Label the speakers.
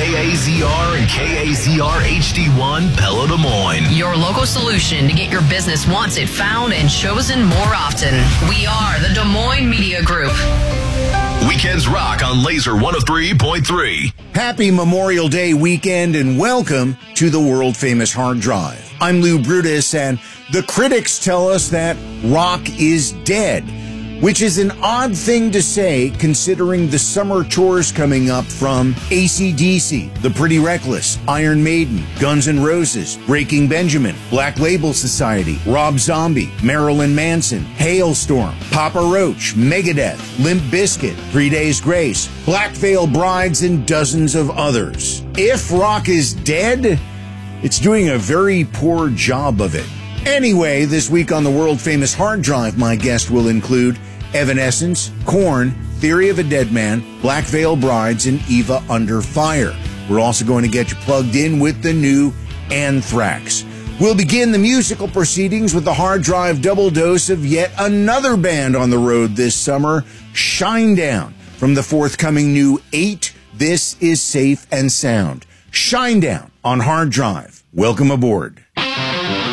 Speaker 1: KAZR and KAZR HD1 Pella Des Moines.
Speaker 2: Your local solution to get your business wanted, found, and chosen more often. We are the Des Moines Media Group.
Speaker 1: Weekends rock on Laser 103.3.
Speaker 3: Happy Memorial Day weekend and welcome to the world-famous Hard Drive. I'm Lou Brutus, and the critics tell us that rock is dead, which is an odd thing to say considering the summer tours coming up from AC/DC, The Pretty Reckless, Iron Maiden, Guns N' Roses, Breaking Benjamin, Black Label Society, Rob Zombie, Marilyn Manson, Hailstorm, Papa Roach, Megadeth, Limp Bizkit, 3 Days Grace, Black Veil Brides, and dozens of others. If rock is dead, it's doing a very poor job of it. Anyway, this week on the world-famous Hard Drive, my guest will include Evanescence, Korn, Theory of a Dead Man, Black Veil Brides, and Eva Under Fire. We're also going to get you plugged in with the new Anthrax. We'll begin the musical proceedings with the Hard Drive double dose of yet another band on the road this summer, Shinedown, from the forthcoming new 8, This Is Safe and Sound. Shinedown on Hard Drive. Welcome aboard.